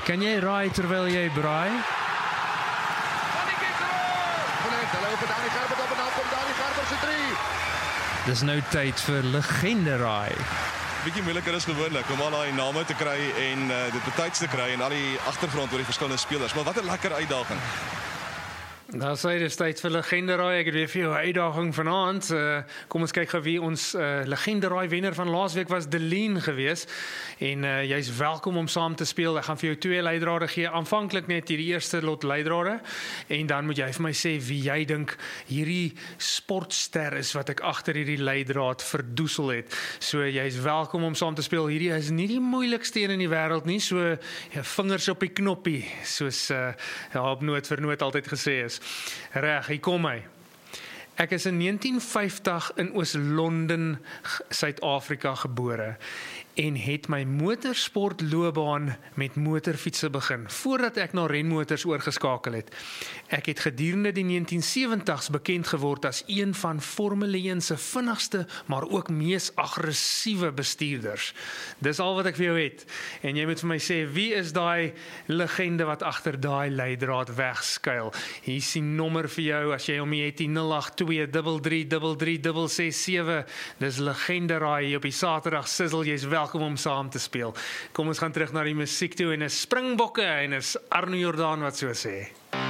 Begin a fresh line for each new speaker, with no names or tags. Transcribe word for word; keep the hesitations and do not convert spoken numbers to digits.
Kan jy raai terwyl jy braai?
Hulle op Dani Gerber op en dan kom Dani Gerber se drie.
Dis nou tyd vir legende raai.
Bietjie moeiliker is gewoonlik om al daai name te kry en uh, dit betyds te kry en al die agtergrond oor die verskillende spelers, maar wat 'n lekker uitdaging.
Nou sê dit tyd vir legende raai. Ek het weer vir jou 'n uitdaging vanaand. Uh, kom ons kyk gou wie ons uh, legende raai wenner van laasweek was, Deleen gewees. En uh, jy's welkom om saam te speel. Ek gaan vir jou twee leidrade gee. Aanvanklik net hierdie eerste lot leidrade en dan moet jy vir my sê wie jy dink hierdie sportster is wat ek agter hierdie leidraad verdoesel het. So jy's welkom om saam te speel. Hierdie is nie die moeilikste een in die wêreld nie. So ja, vingers op die knoppie, soos uh, ja, op noot vir noot altyd gesê is. Reg, hier kom hy. Ek is in negentien vyftig in Oos-London, Suid-Afrika gebore en het my motorsportloopbaan met motorfietsse begin, voordat ek na renmotors oorgeskakel het. Ek het gedurende die negentien sewentig's bekend geword as een van Formule een se vinnigste, maar ook mees aggressiewe bestuurders. Dis al wat ek vir jou het. En jy moet vir my sê, wie is daai legende wat agter daai leidraad wegskuil? Hier is die nommer vir jou, as jy hom het, die nul agt twee drie drie drie drie drie ses sewe. Dis legende raai hier op die Saterdag Sizzle. Jy's welkom om saam te speel. Kom ons gaan terug na die musiek toe en is Springbokke en is Arno Jordaan wat so sê.